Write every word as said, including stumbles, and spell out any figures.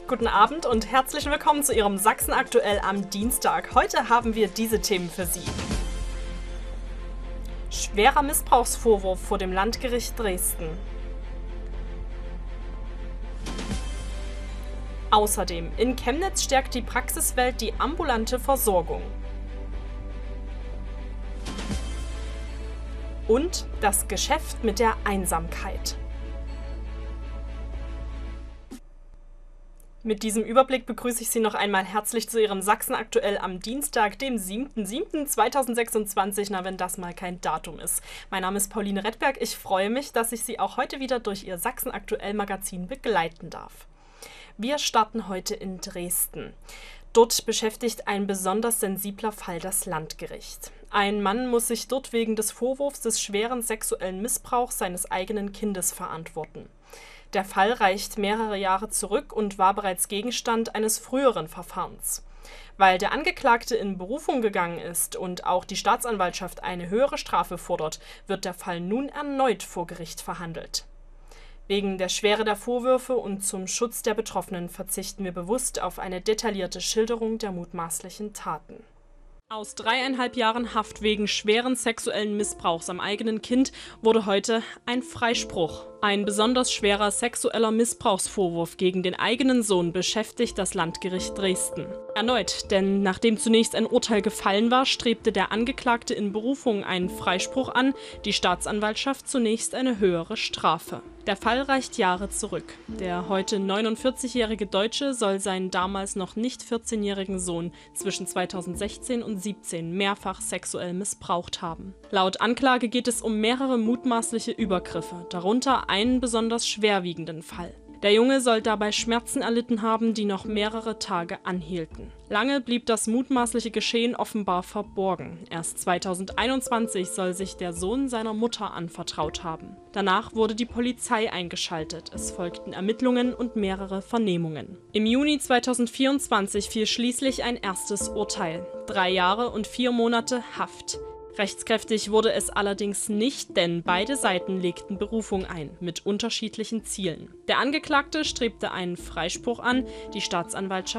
Guten Abend und herzlich willkommen zu Ihrem Sachsen aktuell am Dienstag. Heute haben wir diese Themen für Sie. Schwerer Missbrauchsvorwurf vor dem Landgericht Dresden. Außerdem, in Chemnitz stärkt die Praxiswelt die ambulante Versorgung. Und das Geschäft mit der Einsamkeit. Mit diesem Überblick begrüße ich Sie noch einmal herzlich zu Ihrem Sachsen aktuell am Dienstag, dem siebten siebten zweitausendsechsundzwanzig, na wenn das mal kein Datum ist. Mein Name ist Pauline Redberg, ich freue mich, dass ich Sie auch heute wieder durch Ihr Sachsen aktuell Magazin begleiten darf. Wir starten heute in Dresden. Dort beschäftigt ein besonders sensibler Fall das Landgericht. Ein Mann muss sich dort wegen des Vorwurfs des schweren sexuellen Missbrauchs seines eigenen Kindes verantworten. Der Fall reicht mehrere Jahre zurück und war bereits Gegenstand eines früheren Verfahrens. Weil der Angeklagte in Berufung gegangen ist und auch die Staatsanwaltschaft eine höhere Strafe fordert, wird der Fall nun erneut vor Gericht verhandelt. Wegen der Schwere der Vorwürfe und zum Schutz der Betroffenen verzichten wir bewusst auf eine detaillierte Schilderung der mutmaßlichen Taten. Aus dreieinhalb Jahren Haft wegen schweren sexuellen Missbrauchs am eigenen Kind wurde heute ein Freispruch. Ein besonders schwerer sexueller Missbrauchsvorwurf gegen den eigenen Sohn beschäftigt das Landgericht Dresden. Erneut, denn nachdem zunächst ein Urteil gefallen war, strebte der Angeklagte in Berufung einen Freispruch an, die Staatsanwaltschaft zunächst eine höhere Strafe. Der Fall reicht Jahre zurück. Der heute neunundvierzigjährige Deutsche soll seinen damals noch nicht vierzehnjährigen Sohn zwischen zweitausendsechzehn und siebzehn mehrfach sexuell missbraucht haben. Laut Anklage geht es um mehrere mutmaßliche Übergriffe, darunter einen besonders schwerwiegenden Fall. Der Junge soll dabei Schmerzen erlitten haben, die noch mehrere Tage anhielten. Lange blieb das mutmaßliche Geschehen offenbar verborgen. Erst zweitausendeinundzwanzig soll sich der Sohn seiner Mutter anvertraut haben. Danach wurde die Polizei eingeschaltet. Es folgten Ermittlungen und mehrere Vernehmungen. Im Juni zweitausendvierundzwanzig fiel schließlich ein erstes Urteil. Drei Jahre und vier Monate Haft. Rechtskräftig wurde es allerdings nicht, denn beide Seiten legten Berufung ein, mit unterschiedlichen Zielen. Der Angeklagte strebte einen Freispruch an, die Staatsanwaltschaft